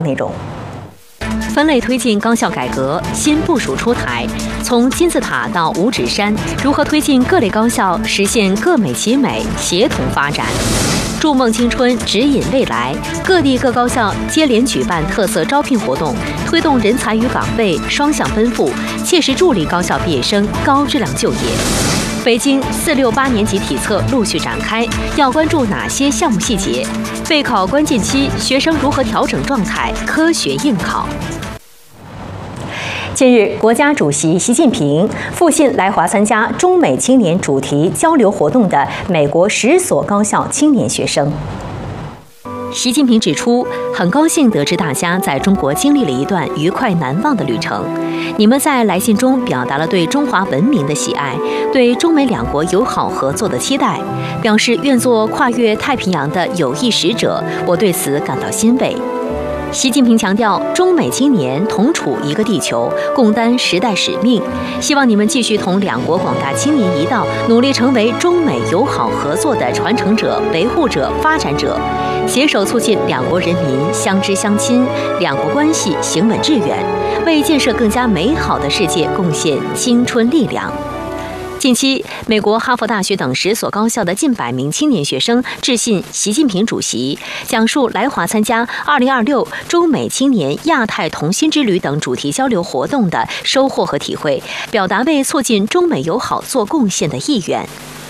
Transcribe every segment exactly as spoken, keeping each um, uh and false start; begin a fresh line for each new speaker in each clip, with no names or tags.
内容。
分类推进高校改革新部署出台，从金字塔到五指山，如何推进各类高校实现各美其美、协同发展？筑梦青春，指引未来。各地各高校接连举办特色招聘活动，推动人才与岗位双向奔赴，切实助力高校毕业生高质量就业。北京四六八年级体测陆续展开，要关注哪些项目细节？备考关键期，学生如何调整状态，科学应考？
近日，国家主席习近平赴信来华参加中美青年主题交流活动的美国十所高校青年学生。
习近平指出，很高兴得知大家在中国经历了一段愉快难忘的旅程。你们在来信中表达了对中华文明的喜爱，对中美两国友好合作的期待，表示愿做跨越太平洋的友谊使者，我对此感到欣慰。习近平强调，中美青年同处一个地球，共担时代使命，希望你们继续同两国广大青年一道，努力成为中美友好合作的传承者、维护者、发展者，携手促进两国人民相知相亲，两国关系行稳致远，为建设更加美好的世界贡献青春力量。近期，美国哈佛大学等十所高校的近百名青年学生致信习近平主席，讲述来华参加二零二六中美青年亚太同心之旅等主题交流活动的收获和体会，表达为促进中美友好做贡献的意愿。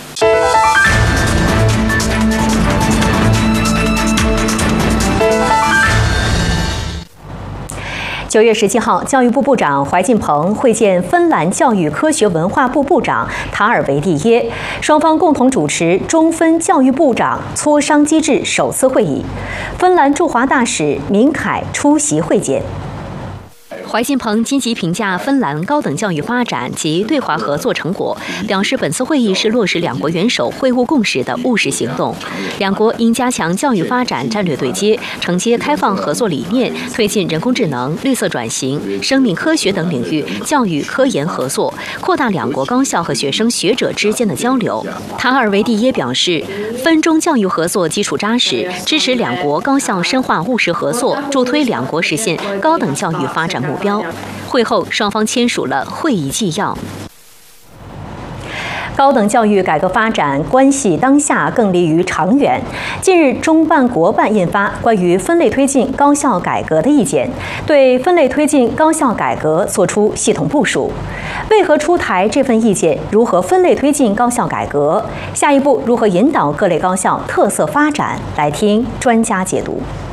九月十七号，教育部部长怀进鹏会见芬兰教育科学文化部部长塔尔维蒂耶，双方共同主持中芬教育部长磋商机制首次会议。芬兰驻华大使明凯出席会见。
怀进鹏积极评价芬兰高等教育发展及对华合作成果，表示本次会议是落实两国元首会晤共识的务实行动。两国应加强教育发展战略对接，承接开放合作理念，推进人工智能、绿色转型、生命科学等领域教育科研合作，扩大两国高校和学生学者之间的交流。塔尔维蒂耶表示，芬中教育合作基础扎实，支持两国高校深化务实合作，助推两国实现高等教育发展目标。会后，双方签署了会议纪要。高等教育改革发展关系当下，更利于长远。近日，中办国办印发关于分类推进高校改革的意见，对分类推进高校改革作出系统部署。为何出台这份意见？如何分类推进高校改革？下一步如何引导各类高校特色发展？来听专家解读。